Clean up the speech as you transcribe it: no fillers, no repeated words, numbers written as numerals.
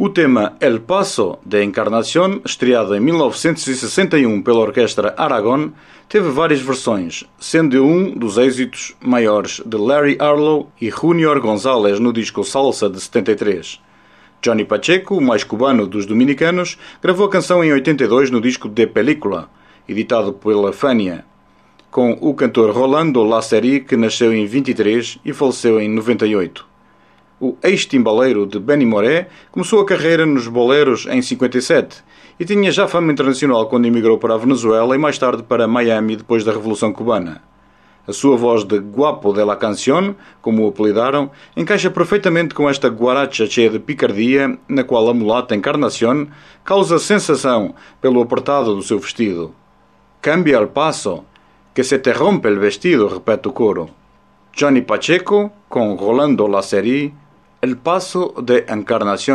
O tema El Paso de Encarnación, estreado em 1961 pela Orquestra Aragón, teve várias versões, sendo um dos êxitos maiores de Larry Harlow e Junior González no disco Salsa de 73. Johnny Pacheco, o mais cubano dos dominicanos, gravou a canção em 82 no disco De Película, editado pela Fania, com o cantor Rolando Lasseri, que nasceu em 23 e faleceu em 98. O ex-timbaleiro de Benny Moré começou a carreira nos boleros em 57 e tinha já fama internacional quando emigrou para a Venezuela e mais tarde para Miami depois da Revolução Cubana. A sua voz de Guapo de la Canción, como o apelidaram, encaixa perfeitamente com esta guaracha cheia de picardia, na qual a mulata Encarnación causa sensação pelo apertado do seu vestido. Cambia el paso, que se te rompe el vestido, repete o coro. Johnny Pacheco, com Rolando Lasseri, El Paso de Encarnación.